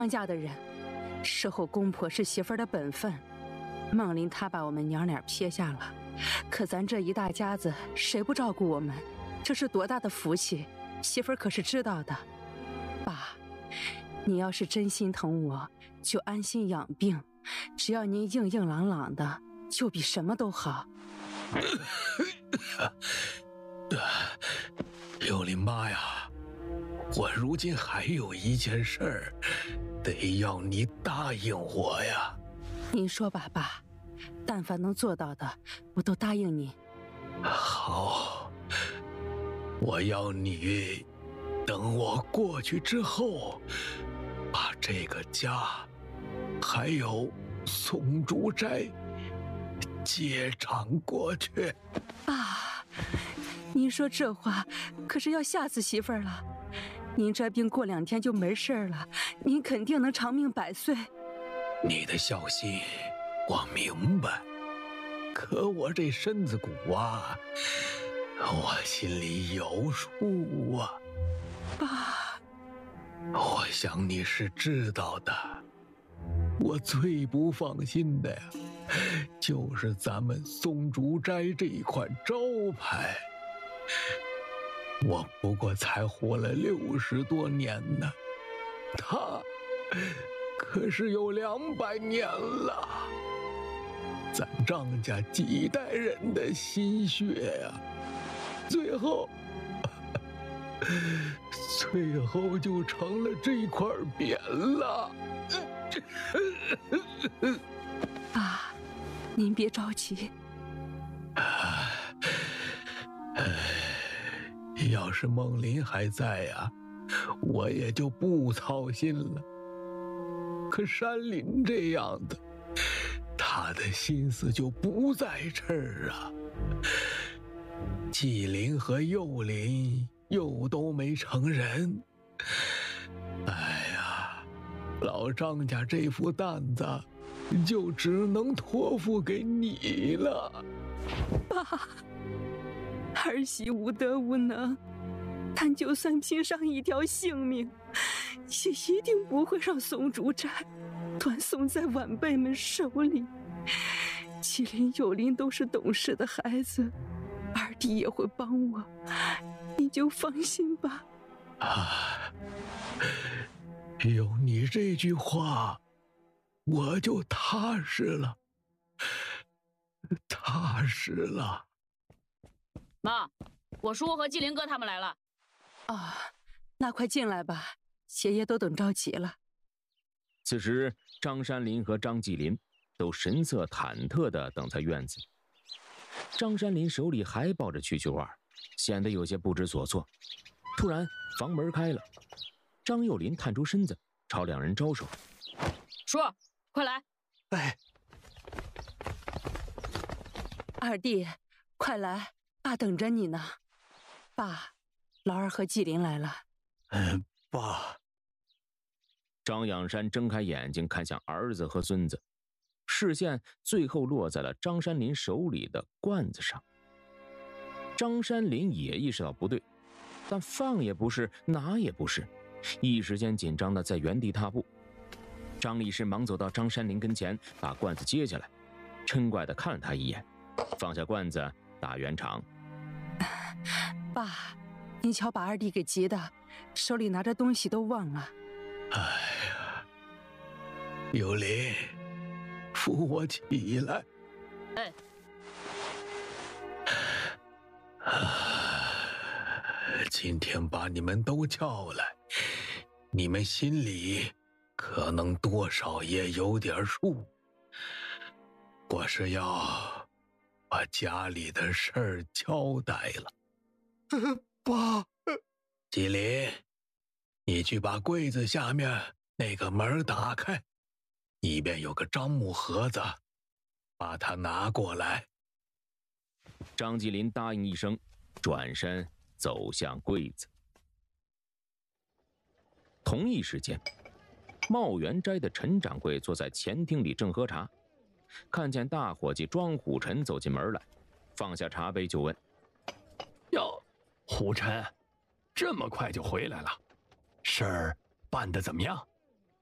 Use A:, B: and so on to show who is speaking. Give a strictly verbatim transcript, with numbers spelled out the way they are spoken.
A: 张家的人，侍候公婆是媳妇儿的本分。孟林他把我们娘俩撇下了，可咱这一大家子谁不照顾我们？这是多大的福气，媳妇儿可是知道的。爸，你要是真心疼我，就安心养病，只要您硬硬朗朗的，就比什么都好。
B: 幼林妈呀，我如今还有一件事儿，得要你答应我呀。
A: 您说吧，爸，但凡能做到的，我都答应你。
B: 好，我要你等我过去之后，把这个家还有松竹斋接掌过去。
A: 爸，您说这话可是要吓死媳妇儿了。您这病过两天就没事了，您肯定能长命百岁。
B: 你的孝心我明白，可我这身子骨啊，我心里有数啊。
A: 爸，
B: 我想你是知道的，我最不放心的呀，就是咱们松竹斋这一款招牌。我不过才活了六十多年呢，他可是有两百年了，咱张家几代人的心血呀，最后最后就成了这块匾了。
A: 爸，您别着急。
B: 要是孟林还在呀、啊，我也就不操心了。可山林这样的，他的心思就不在这儿啊。纪灵和幼林又都没成人，哎呀，老张家这副担子就只能托付给你了。
A: 爸，儿媳无德无能，但就算拼上一条性命，也一定不会让松竹斋断送在晚辈们手里。纪灵、幼林都是懂事的孩子，二弟也会帮我，你就放心吧。
B: 啊，有你这句话，我就踏实了，踏实了。
C: 妈，我叔和纪灵哥他们来了。
A: 啊，那快进来吧，爷爷都等着急了。
D: 此时，张山林和张纪林都神色忐忑地等在院子里。张山林手里还抱着蛐蛐儿，显得有些不知所措。突然，房门开了，张幼林探出身子，朝两人招手：“
C: 叔，快来！”
B: 哎，
A: 二弟，快来，爸等着你呢。爸，老二和纪灵来了。
B: 嗯，爸。
D: 张仰山睁开眼睛看向儿子和孙子，视线最后落在了张山林手里的罐子上。张山林也意识到不对，但放也不是，拿也不是，一时间紧张的在原地踏步。张力士忙走到张山林跟前，把罐子接下来，嗔怪地看了他一眼，放下罐子打圆场。
A: 爸，您瞧把二弟给急的，手里拿着东西都忘了。
B: 哎呀，幼林，扶我起来。
C: 哎。
B: 啊，今天把你们都叫来，你们心里可能多少也有点数。我是要把家里的事儿交代了。呃、爸，纪林，你去把柜子下面那个门打开，里边有个樟木盒子，把它拿过来。
D: 张纪林答应一声，转身走向柜子。同一时间，茂源斋的陈掌柜坐在前厅里正喝茶，看见大伙计庄虎臣走进门来，放下茶杯就问：“
E: 哟，虎臣，这么快就回来了？事儿办得怎么样？”